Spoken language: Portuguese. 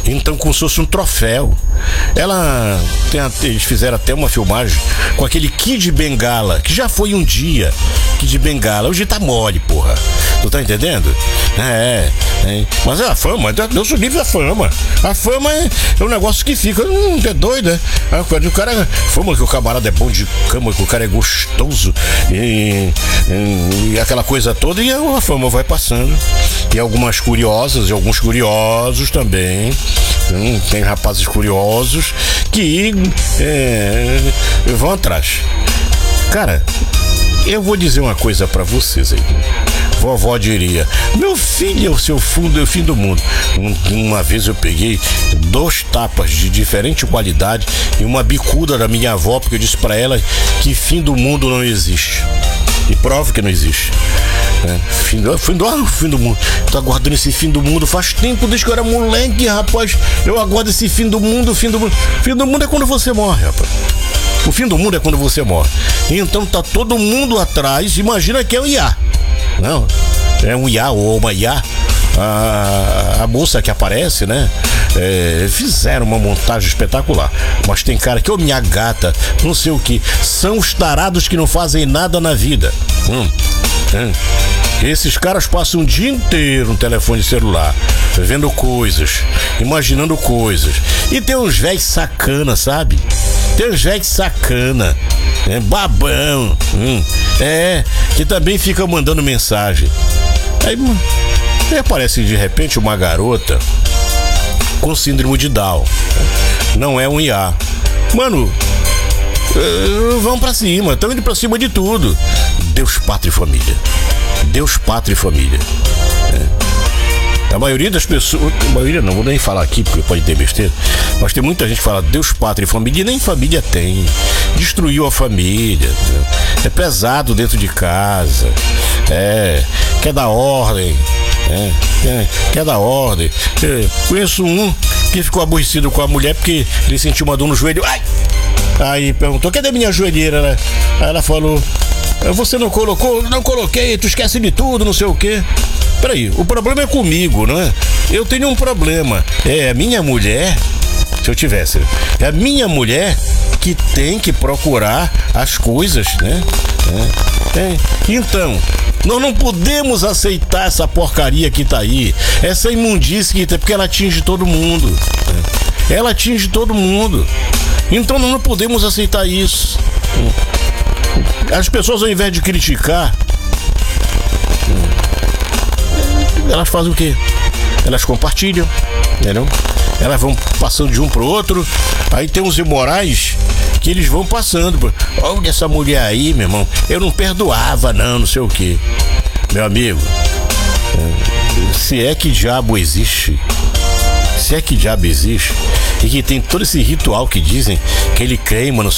Então, como se fosse um troféu. Eles fizeram até uma filmagem com aquele Kid Bengala, que já foi um dia Kid Bengala, hoje tá mole, porra. Tu tá entendendo? Mas é a fama, Deus o livre da fama. A fama é um negócio que fica, é doido, né? O cara, fama que o camarada é bom de cama, que o cara é gostoso e aquela coisa toda, e a fama vai passando. E algumas curiosas e alguns curiosos também. Tem rapazes curiosos que vão atrás. Cara, eu vou dizer uma coisa pra vocês aí. Vovó diria: meu filho é o fim do mundo. Uma vez eu peguei 2 tapas de diferente qualidade e uma bicuda da minha avó, porque eu disse pra ela que fim do mundo não existe. E prova que não existe. Fim do mundo. Tô aguardando esse fim do mundo faz tempo, desde que eu era moleque, rapaz. Eu aguardo esse fim do mundo. Fim do mundo é quando você morre, rapaz. O fim do mundo é quando você morre. Então tá todo mundo atrás. Imagina que é o IA. Não, é um IA ou uma IA. A moça que aparece, né? Fizeram uma montagem espetacular. Mas tem cara que, minha gata, não sei o que. São os tarados que não fazem nada na vida. Esses caras passam o dia inteiro no telefone celular, vendo coisas, imaginando coisas. E tem uns velhos sacana, sabe? Tem uns velhos sacana, babão, que também fica mandando mensagem. Aí aparece de repente uma garota com síndrome de Down. Não é um IA. Mano, vão pra cima, estão indo pra cima de tudo. Deus, pátria e família. Deus, pátria e família. A maioria das pessoas, não vou nem falar aqui porque pode ter besteira, mas tem muita gente que fala Deus, pátria e família, e nem família tem. Destruiu a família. É pesado dentro de casa. Quer dar ordem. Quer dar ordem. Conheço um que ficou aborrecido com a mulher porque ele sentiu uma dor no joelho. Ai! Aí perguntou: cadê minha joelheira, né? Aí ela falou: você não colocou? Não coloquei, tu esquece de tudo, não sei o quê. Peraí, o problema é comigo, não é? Eu tenho um problema. É a minha mulher, se eu tivesse, é a minha mulher que tem que procurar as coisas, né? Então, nós não podemos aceitar essa porcaria que tá aí, essa imundície que tá, porque ela atinge todo mundo. Ela atinge todo mundo. Então nós não podemos aceitar isso. As pessoas, ao invés de criticar, elas fazem o quê? Elas compartilham, entendeu? Elas vão passando de um pro outro. Aí tem uns imorais que eles vão passando. Olha essa mulher aí, meu irmão, eu não perdoava não sei o quê. Meu amigo, se é que diabo existe, e que tem todo esse ritual que dizem que ele queima no